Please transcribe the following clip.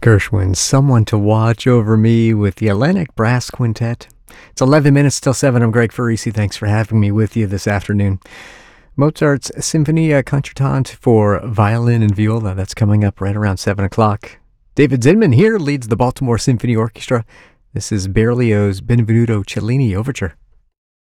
Gershwin's Someone to Watch Over Me with the Atlantic Brass Quintet. It's 11 minutes till 7. I'm Greg Farisi. Thanks for having me with you this afternoon. Mozart's Sinfonia Concertante for violin and viola. That's coming up right around 7 o'clock. David Zinman here leads the Baltimore Symphony Orchestra. This is Berlioz' Benvenuto Cellini Overture.